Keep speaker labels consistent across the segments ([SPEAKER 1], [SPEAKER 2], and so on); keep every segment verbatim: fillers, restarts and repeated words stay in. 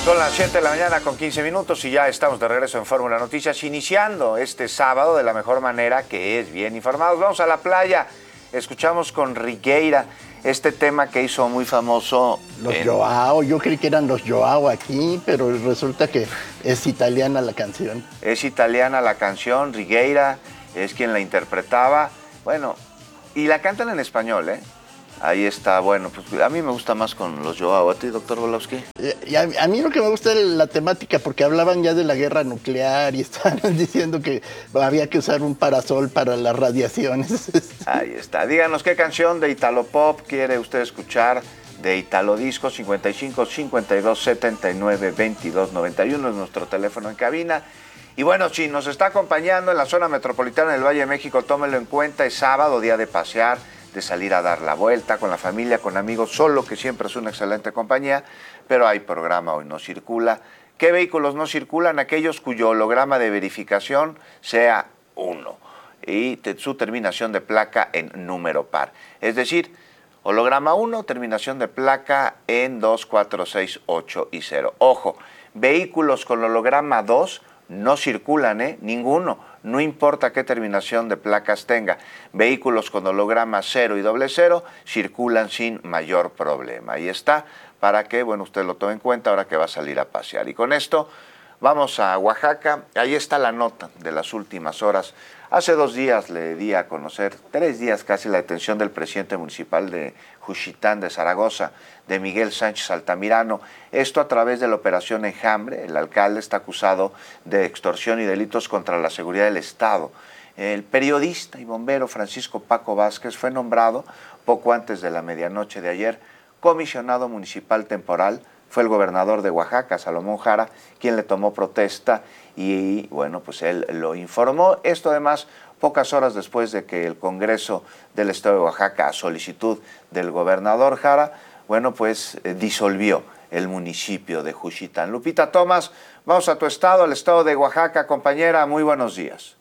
[SPEAKER 1] Son las siete de la mañana con quince minutos y ya estamos de regreso en Fórmula Noticias, iniciando este sábado de la mejor manera, que es bien informados. Vamos a la playa, escuchamos con Rigueira este tema que hizo muy famoso.
[SPEAKER 2] Los
[SPEAKER 1] en...
[SPEAKER 2] Joao, yo creí que eran los Joao aquí, pero resulta que es italiana la canción.
[SPEAKER 1] Es italiana la canción, Rigueira es quien la interpretaba, bueno, y la cantan en español, ¿eh? Ahí está, bueno, pues a mí me gusta más con los Joao. ¿A ti, doctor Volowski?
[SPEAKER 2] Y a, a mí lo que me gusta es la temática, porque hablaban ya de la guerra nuclear y estaban diciendo que había que usar un parasol para las radiaciones.
[SPEAKER 1] Ahí está. Díganos qué canción de Italo Pop quiere usted escuchar, de Italo Disco. Cincuenta y cinco, cincuenta y dos, setenta y nueve, veintidós, noventa y uno es nuestro teléfono en cabina. Y bueno, si nos está acompañando en la zona metropolitana del Valle de México, tómelo en cuenta, es sábado, día de pasear, de salir a dar la vuelta con la familia, con amigos, solo, que siempre es una excelente compañía, pero hay programa hoy no circula. ¿Qué vehículos no circulan? Aquellos cuyo holograma de verificación sea uno y te, su terminación de placa en número par. Es decir, holograma uno, terminación de placa en dos, cuatro, seis, ocho y cero. Ojo, vehículos con holograma dos no circulan, ¿eh? Ninguno. No importa qué terminación de placas tenga. Vehículos con holograma cero y doble cero circulan sin mayor problema. Ahí está, para que, bueno, usted lo tome en cuenta ahora que va a salir a pasear. Y con esto vamos a Oaxaca. Ahí está la nota de las últimas horas. Hace dos días le di a conocer, tres días casi, la detención del presidente municipal de Juchitán de Zaragoza, de Miguel Sánchez Altamirano. Esto a través de la operación Enjambre. El alcalde está acusado de extorsión y delitos contra la seguridad del Estado. El periodista y bombero Francisco Paco Vázquez fue nombrado poco antes de la medianoche de ayer comisionado municipal temporal. Fue el gobernador de Oaxaca, Salomón Jara, quien le tomó protesta y, bueno, pues él lo informó. Esto además pocas horas después de que el Congreso del Estado de Oaxaca, a solicitud del gobernador Jara, bueno, pues eh, disolvió el municipio de Juchitán. Lupita Tomás, vamos a tu estado, el estado de Oaxaca. Compañera, muy buenos días.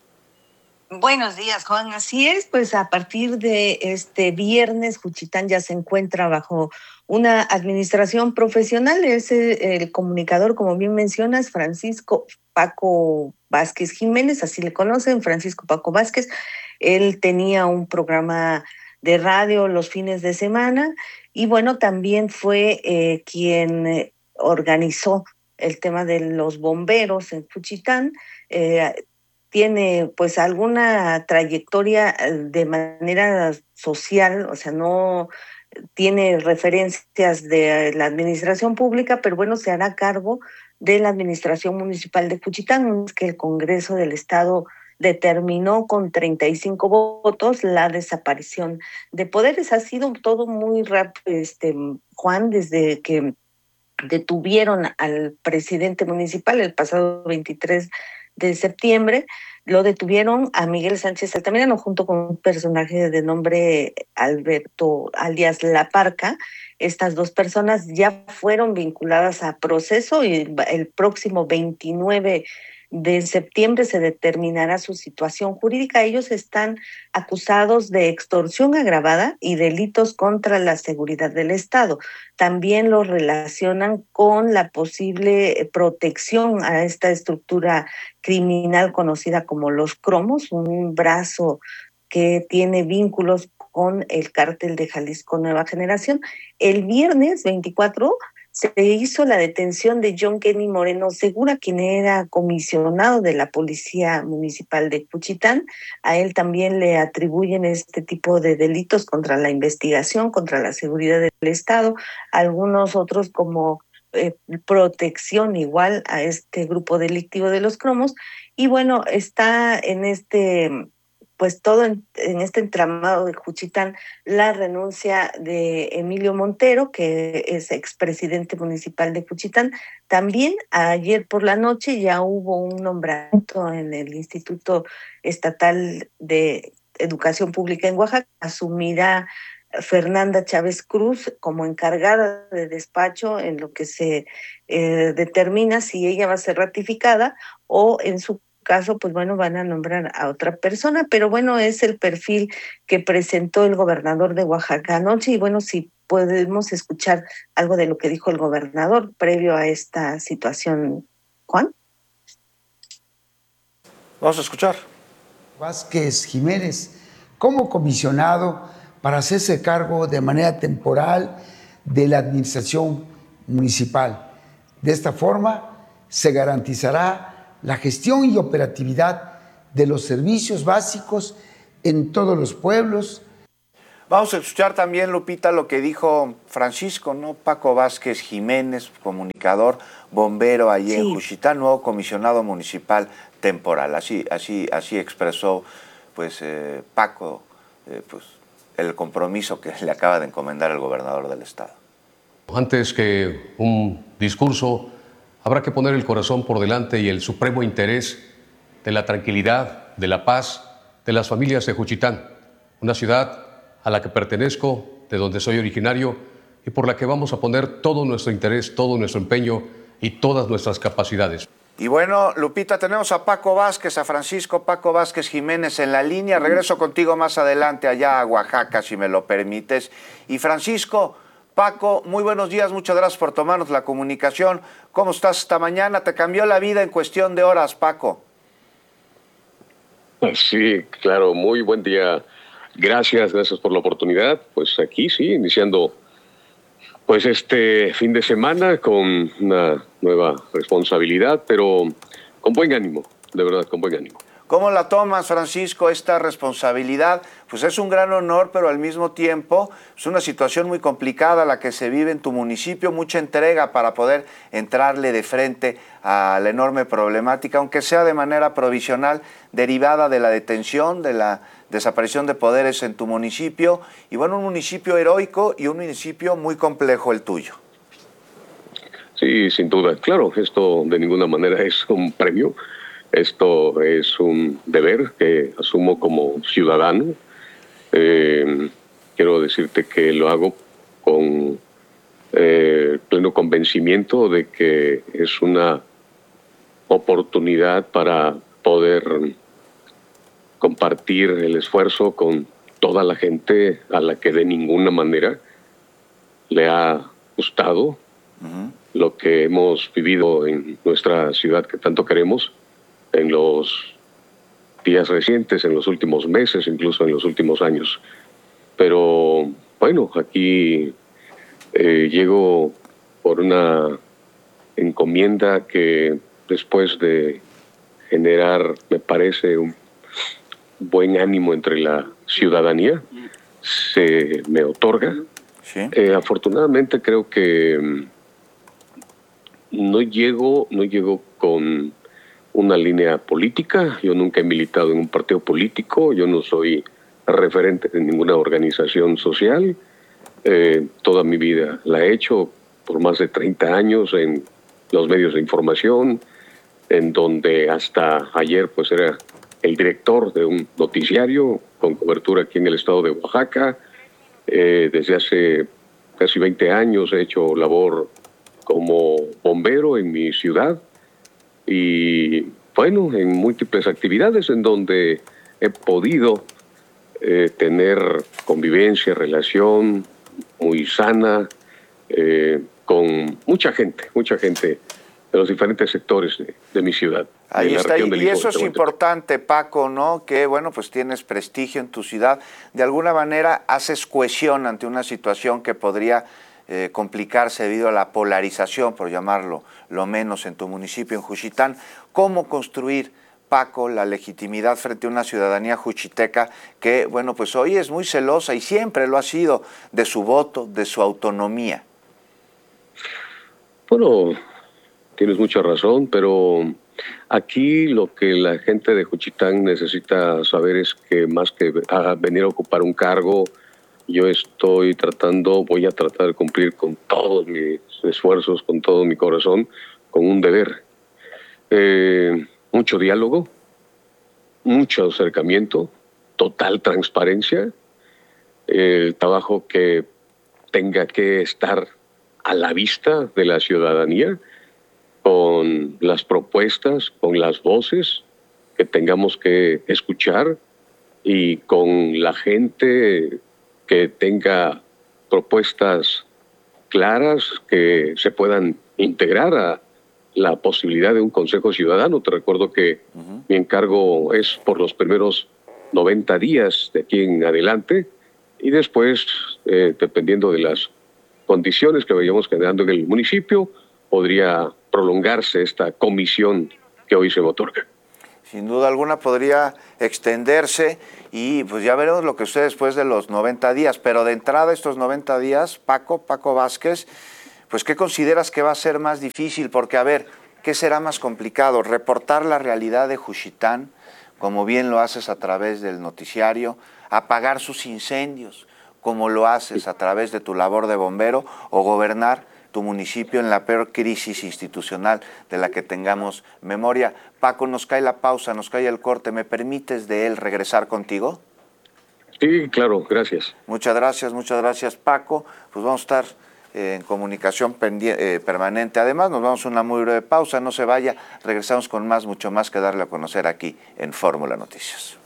[SPEAKER 3] Buenos días, Juan. Así es, pues a partir de este viernes, Juchitán ya se encuentra bajo una administración profesional. Es el comunicador, como bien mencionas, Francisco Paco Vázquez Jiménez, así le conocen, Francisco Paco Vázquez. Él tenía un programa de radio los fines de semana y bueno, también fue eh, quien organizó el tema de los bomberos en Juchitán. Eh, tiene pues alguna trayectoria de manera social, o sea, no tiene referencias de la administración pública, pero bueno, se hará cargo de la administración municipal de Juchitán, que el Congreso del Estado determinó con treinta y cinco votos la desaparición de poderes. Ha sido todo muy rápido, este, Juan, desde que detuvieron al presidente municipal el pasado veintitrés de septiembre, lo detuvieron a Miguel Sánchez Altamirano junto con un personaje de nombre Alberto alias La Parca. Estas dos personas ya fueron vinculadas a proceso y el próximo veintinueve de septiembre se determinará su situación jurídica. Ellos están acusados de extorsión agravada y delitos contra la seguridad del Estado. También los relacionan con la posible protección a esta estructura criminal conocida como los Cromos, un brazo que tiene vínculos con el cártel de Jalisco Nueva Generación. El viernes veinticuatro se hizo la detención de John Kenny Moreno Segura, quien era comisionado de la Policía Municipal de Juchitán. A él también le atribuyen este tipo de delitos contra la investigación, contra la seguridad del Estado, algunos otros como eh, protección igual a este grupo delictivo de los Cromos. Y bueno, está en este... pues todo en, en este entramado de Juchitán, la renuncia de Emilio Montero, que es expresidente municipal de Juchitán. También ayer por la noche ya hubo un nombramiento en el Instituto Estatal de Educación Pública en Oaxaca. Asumirá Fernanda Chávez Cruz como encargada de despacho en lo que se eh, determina si ella va a ser ratificada o en su caso, pues bueno, van a nombrar a otra persona, pero bueno, es el perfil que presentó el gobernador de Oaxaca anoche y bueno, si podemos escuchar algo de lo que dijo el gobernador previo a esta situación, Juan.
[SPEAKER 1] Vamos a escuchar.
[SPEAKER 4] Vázquez Jiménez como comisionado para hacerse cargo de manera temporal de la administración municipal. De esta forma se garantizará la gestión y operatividad de los servicios básicos en todos los pueblos.
[SPEAKER 1] Vamos a escuchar también, Lupita, lo que dijo Francisco, ¿no? Paco Vázquez Jiménez, comunicador, bombero allí sí. en Juchitán, nuevo comisionado municipal temporal. Así, así, así expresó pues eh, Paco eh, pues, el compromiso que le acaba de encomendar el gobernador del estado.
[SPEAKER 5] Antes que un discurso, habrá que poner el corazón por delante y el supremo interés de la tranquilidad, de la paz, de las familias de Juchitán, una ciudad a la que pertenezco, de donde soy originario y por la que vamos a poner todo nuestro interés, todo nuestro empeño y todas nuestras capacidades.
[SPEAKER 1] Y bueno, Lupita, tenemos a Paco Vázquez, a Francisco Paco Vázquez Jiménez en la línea. Regreso contigo más adelante allá a Oaxaca, si me lo permites. Y Francisco, Paco, muy buenos días, muchas gracias por tomarnos la comunicación. ¿Cómo estás esta mañana? ¿Te cambió la vida en cuestión de horas, Paco?
[SPEAKER 6] Sí, claro, muy buen día. Gracias, gracias por la oportunidad. Pues aquí sí, iniciando pues este fin de semana con una nueva responsabilidad, pero con buen ánimo, de verdad, con buen ánimo.
[SPEAKER 1] ¿Cómo la tomas, Francisco, esta responsabilidad? Pues es un gran honor, pero al mismo tiempo es una situación muy complicada la que se vive en tu municipio, mucha entrega para poder entrarle de frente a la enorme problemática, aunque sea de manera provisional, derivada de la detención, de la desaparición de poderes en tu municipio, y bueno, un municipio heroico y un municipio muy complejo el tuyo.
[SPEAKER 6] Sí, sin duda. Claro, esto de ninguna manera es un premio. Esto es un deber que asumo como ciudadano. Eh, quiero decirte que lo hago con eh, pleno convencimiento de que es una oportunidad para poder compartir el esfuerzo con toda la gente a la que de ninguna manera le ha gustado uh-huh. lo que hemos vivido en nuestra ciudad que tanto queremos en los días recientes, en los últimos meses, incluso en los últimos años. Pero bueno, aquí eh, llego por una encomienda que después de generar, me parece, un buen ánimo entre la ciudadanía, se me otorga.
[SPEAKER 1] ¿Sí?
[SPEAKER 6] Eh, afortunadamente creo que no llego, no llego con una línea política. Yo nunca he militado en un partido político, yo no soy referente de ninguna organización social. Eh, toda mi vida la he hecho por más de treinta años en los medios de información, en donde hasta ayer pues era el director de un noticiario con cobertura aquí en el estado de Oaxaca. Eh, desde hace casi veinte años he hecho labor como bombero en mi ciudad y bueno, en múltiples actividades en donde he podido eh, tener convivencia, relación muy sana eh, con mucha gente, mucha gente de los diferentes sectores de, de mi ciudad.
[SPEAKER 1] Ahí está, y, y eso es importante, Paco, ¿no? Que, bueno, pues tienes prestigio en tu ciudad. De alguna manera haces cohesión ante una situación que podría eh, complicarse debido a la polarización, por llamarlo lo menos, en tu municipio, en Juchitán. ¿Cómo construir, Paco, la legitimidad frente a una ciudadanía juchiteca que, bueno, pues hoy es muy celosa y siempre lo ha sido de su voto, de su autonomía?
[SPEAKER 6] Bueno, tienes mucha razón, pero aquí lo que la gente de Juchitán necesita saber es que más que a venir a ocupar un cargo, yo estoy tratando, voy a tratar de cumplir con todos mis esfuerzos, con todo mi corazón, con un deber. Eh, mucho diálogo, mucho acercamiento, total transparencia, el trabajo que tenga que estar a la vista de la ciudadanía, con las propuestas, con las voces que tengamos que escuchar y con la gente que tenga propuestas claras que se puedan integrar a la posibilidad de un Consejo Ciudadano. Te recuerdo que uh-huh. mi encargo es por los primeros noventa días de aquí en adelante y después, eh, dependiendo de las condiciones que vayamos generando en el municipio, podría prolongarse esta comisión que hoy se me otorga.
[SPEAKER 1] Sin duda alguna podría extenderse y pues ya veremos lo que sucede después de los noventa días, pero de entrada estos noventa días, Paco, Paco Vázquez, pues ¿qué consideras que va a ser más difícil? Porque a ver, ¿qué será más complicado? ¿Reportar la realidad de Juchitán, como bien lo haces a través del noticiario, apagar sus incendios, como lo haces a través de tu labor de bombero, o gobernar tu municipio en la peor crisis institucional de la que tengamos memoria? Paco, nos cae la pausa, nos cae el corte. ¿Me permites de él regresar contigo?
[SPEAKER 6] Sí, claro, gracias.
[SPEAKER 1] Muchas gracias, muchas gracias, Paco. Pues vamos a estar eh, en comunicación eh, permanente. Además, nos vamos a una muy breve pausa. No se vaya, regresamos con más, mucho más que darle a conocer aquí en Fórmula Noticias.